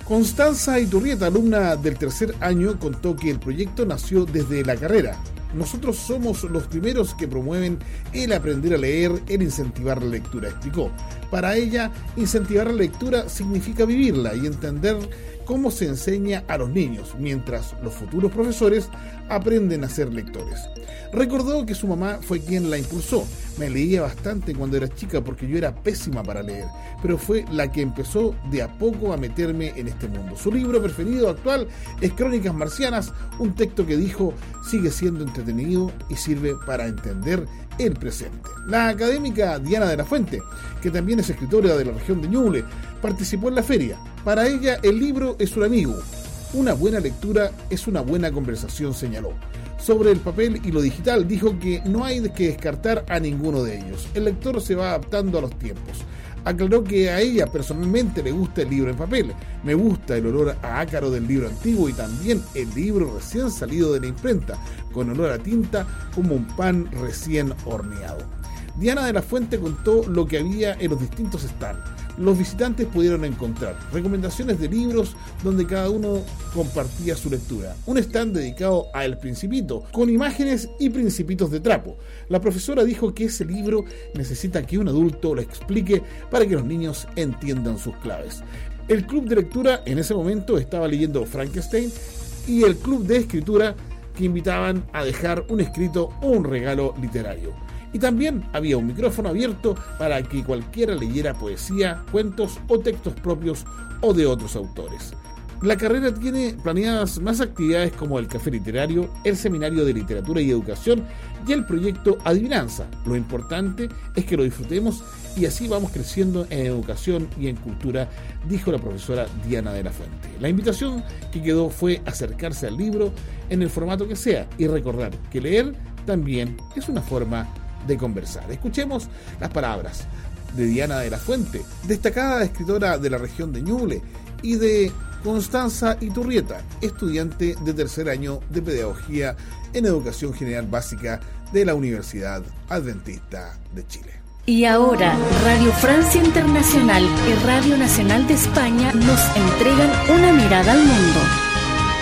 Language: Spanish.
Constanza Iturrieta, alumna del tercer año, contó que el proyecto nació desde la carrera. Nosotros somos los primeros que promueven el aprender a leer, el incentivar la lectura, explicó. Para ella, incentivar la lectura significa vivirla y entender cómo se enseña a los niños, mientras los futuros profesores aprenden a ser lectores. Recordó que su mamá fue quien la impulsó. Me leía bastante cuando era chica porque yo era pésima para leer, pero fue la que empezó de a poco a meterme en este mundo. Su libro preferido actual es Crónicas Marcianas, un texto que dijo sigue siendo entretenido y sirve para entender el presente. La académica Diana de la Fuente, que también es escritora de la región de Ñuble, participó en la feria. Para ella, el libro es un amigo. Una buena lectura es una buena conversación, señaló. Sobre el papel y lo digital, dijo que no hay que descartar a ninguno de ellos. El lector se va adaptando a los tiempos. Aclaró que a ella personalmente le gusta el libro en papel. Me gusta el olor a ácaro del libro antiguo y también el libro recién salido de la imprenta, con olor a tinta como un pan recién horneado. Diana de la Fuente contó lo que había en los distintos stands. Los visitantes pudieron encontrar recomendaciones de libros donde cada uno compartía su lectura. Un stand dedicado a El Principito, con imágenes y principitos de trapo. La profesora dijo que ese libro necesita que un adulto lo explique para que los niños entiendan sus claves. El club de lectura en ese momento estaba leyendo Frankenstein y el club de escritura que invitaban a dejar un escrito o un regalo literario. Y también había un micrófono abierto para que cualquiera leyera poesía, cuentos o textos propios o de otros autores. La carrera tiene planeadas más actividades como el café literario, el seminario de literatura y educación y el proyecto Adivinanza. Lo importante es que lo disfrutemos y así vamos creciendo en educación y en cultura, dijo la profesora Diana de la Fuente. La invitación que quedó fue acercarse al libro en el formato que sea y recordar que leer también es una forma de conversar. Escuchemos las palabras de Diana de la Fuente, destacada escritora de la región de Ñuble, y de Constanza Iturrieta, estudiante de tercer año de Pedagogía en Educación General Básica de la Universidad Adventista de Chile. Y ahora, Radio Francia Internacional y Radio Nacional de España nos entregan una mirada al mundo.